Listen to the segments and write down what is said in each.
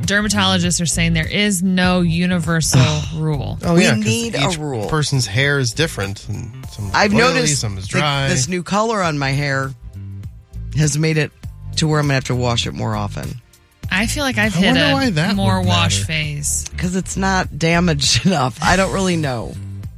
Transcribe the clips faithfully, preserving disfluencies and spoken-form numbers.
dermatologists are saying there is no universal rule. Oh, We yeah, 'cause need a each rule. person's hair is different. And some is I've oily, noticed some is the- dry. this new color on my hair has made it to where I'm going to have to wash it more often. I feel like I've I hit wonder why a that more would wash matter. phase. Because it's not damaged enough. I don't really know.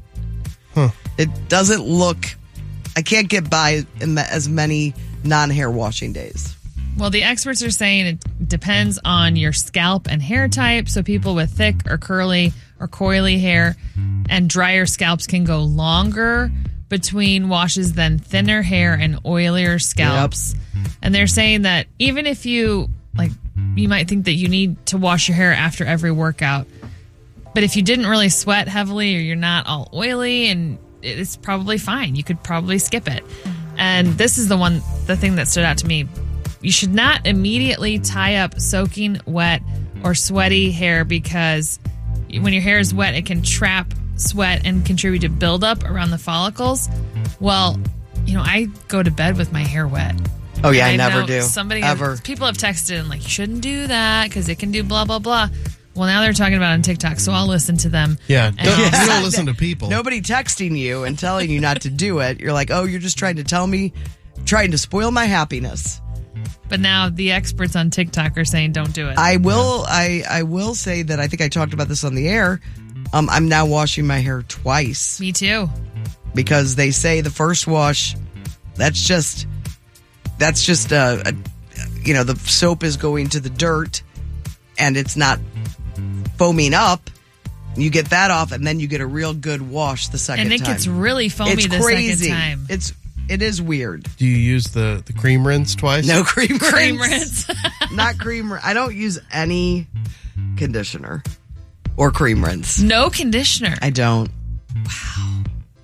Huh. It doesn't look... I can't get by in the, as many non-hair washing days. Well, the experts are saying it depends on your scalp and hair type. So people with thick or curly or coily hair and drier scalps can go longer between washes than thinner hair and oilier scalps. And they're saying that even if you, like, you might think that you need to wash your hair after every workout, but if you didn't really sweat heavily or you're not all oily, and it's probably fine. You could probably skip it. And this is the one, the thing that stood out to me. You should not immediately tie up soaking wet or sweaty hair, because when your hair is wet, it can trap sweat and contribute to buildup around the follicles. Well, you know, I go to bed with my hair wet. Oh, yeah, I And never know do. Somebody, Ever. people have texted and like, you shouldn't do that because it can do blah, blah, blah. Well, now they're talking about it on TikTok, so I'll listen to them. yeah, And don't, I'll- you don't listen to people. Nobody texting you and telling you not to do it. You're like, oh, you're just trying to tell me, trying to spoil my happiness. But now the experts on TikTok are saying don't do it. I will. I I will say that I think I talked about this on the air. Um, I'm now washing my hair twice Me too. because they say the first wash, that's just that's just a, a you know, the soap is going to the dirt and it's not foaming up. You get that off, and then you get a real good wash the second And it time. gets really foamy it's the crazy. second time. It's it is weird. Do you use the, the cream rinse twice? No cream rinse. Cream rinse. Not cream rinse. I don't use any conditioner or cream rinse. No conditioner. I don't. Wow.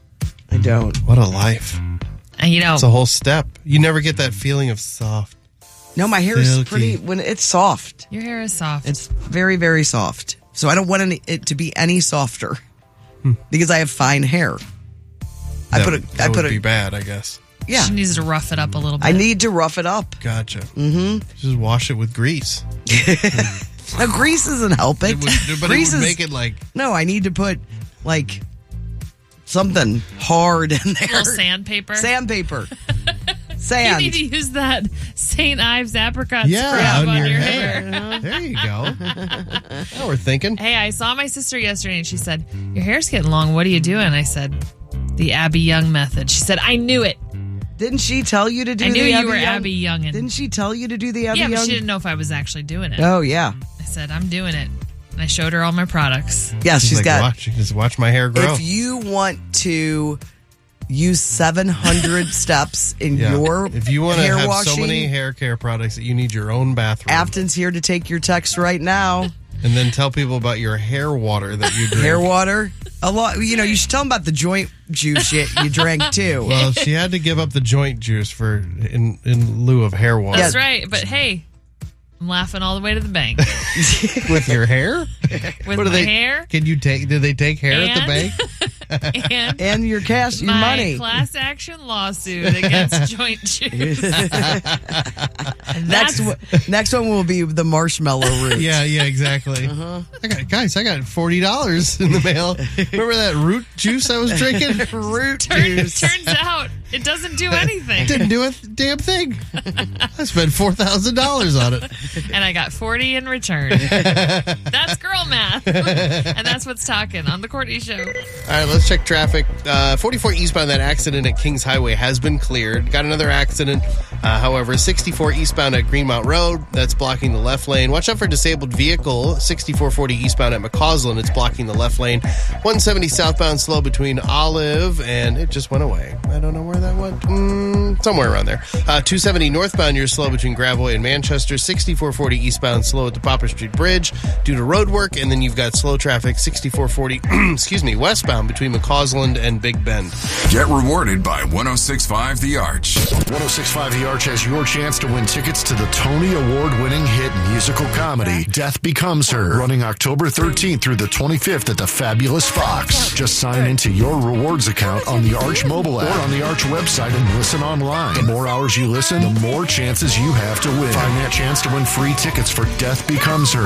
I don't. What a life. And you know, It's a whole step. You never get that feeling of soft. No, my hair is Silky. pretty, when it's soft. your hair is soft. It's very, very soft. So I don't want any, it to be any softer because I have fine hair. I That, put a, that I put would a, be bad, I guess. yeah. She needs to rough it up a little bit. I need to rough it up. Gotcha. Mm-hmm. Just wash it with grease. Now, grease doesn't help it. It would, but grease it would is- make it like... No, I need to put like something hard in there. a little sandpaper. Sandpaper. You Sand. need to use that Saint Ives apricot Yeah, scrub on, on, your, hair. hair. There you go. Now we're thinking. Hey, I saw my sister yesterday and she said, your hair's getting long. What are you doing? I said, the Abby Young method. She said, I knew it. Didn't she tell you to do I the knew you Abby were Young? Abby Youngin. Didn't she tell you to do the Abby Yeah, Young? but she didn't know if I was actually doing it. Oh, yeah. I said, I'm doing it. And I showed her all my products. Yeah, She's she's like, got. watch. You can just watch my hair grow. If you want to use seven hundred steps in Yeah. your if you want to hair have washing, so many hair care products that you need your own bathroom, Afton's here to take your text right now. and then tell people about your hair water that you drink. Hair water. A lot. You know, you should tell them about the joint juice you, you drank too. Well, she had to give up the joint juice for in in lieu of hair water. That's right. But hey, I'm laughing all the way to the bank. With your hair? With What do my they? hair Can you take? Do they take hair at the And- bank? and and your cash, your my money. class action lawsuit against joint juice. And Next, that's one- next one will be the marshmallow root. Yeah, yeah, exactly. Uh-huh. I got, guys, I got forty dollars in the mail. Remember that root juice I was drinking? Root turn, juice. turns out it doesn't do anything. Didn't do a th- damn thing. I spent four thousand dollars on it. And I got forty in return. That's girl math. And that's what's talking on the Courtney Show. All right, let's check traffic. Uh, forty-four eastbound, that accident at Kings Highway has been cleared. Got another accident, uh, however, sixty-four eastbound at Greenmount Road. That's blocking the left lane. Watch out for disabled vehicle. sixty-four forty eastbound at McCausland. It's blocking the left lane. one seventy southbound slow between Olive and it just went away. I don't know where that went. Mm, somewhere around there. Uh, two seventy northbound, you're slow between Gravois and Manchester. sixty-four forty eastbound slow at the Popper Street Bridge due to road work. And then you've got slow traffic sixty-four forty, excuse me, westbound between McCausland and Big Bend. Get rewarded by one oh six point five The Arch. one oh six point five The Arch has your chance to win tickets to the Tony Award-winning hit musical comedy, Death Becomes Her, running October thirteenth through the twenty-fifth at the Fabulous Fox. Just sign into your rewards account on the Arch mobile app or on the Arch website and listen online. The more hours you listen, the more chances you have to win. Find that chance to win free tickets for Death Becomes Her